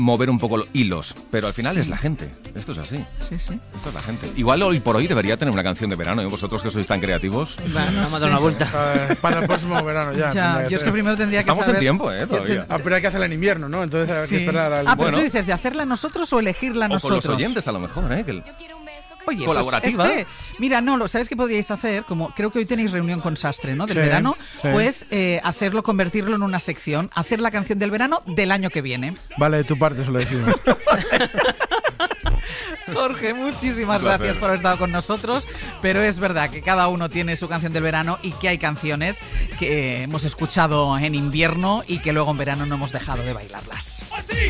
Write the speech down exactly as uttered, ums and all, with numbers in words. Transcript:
mover un poco los hilos, pero al final Sí. es la gente. Esto es así. Sí, sí. Esto es la gente. Igual hoy por hoy debería tener una canción de verano, ¿eh? Vosotros que sois tan creativos. Bueno, no Vamos a dar sé. una vuelta. Para, para el próximo verano ya. Ya, tendría yo es que ser. primero tendría que Estamos saber... en tiempo, ¿eh? Todavía. Ah, pero hay que hacerla en invierno, ¿no? Entonces hay Sí. que esperar al... Ah, pero Bueno. tú dices, ¿de hacerla nosotros o elegirla O con nosotros? los oyentes a lo mejor, ¿eh? Que el- Oye, colaborativa. Pues este, mira, no, lo sabes qué podríais hacer, como creo que hoy tenéis reunión con Sastre, ¿no? Del Sí, verano, sí. pues eh, hacerlo, convertirlo en una sección, hacer la canción del verano del año que viene. Vale, de tu parte se lo decimos. Jorge, muchísimas Un placer. gracias por haber estado con nosotros, pero es verdad que cada uno tiene su canción del verano y que hay canciones que hemos escuchado en invierno y que luego en verano no hemos dejado de bailarlas. Así.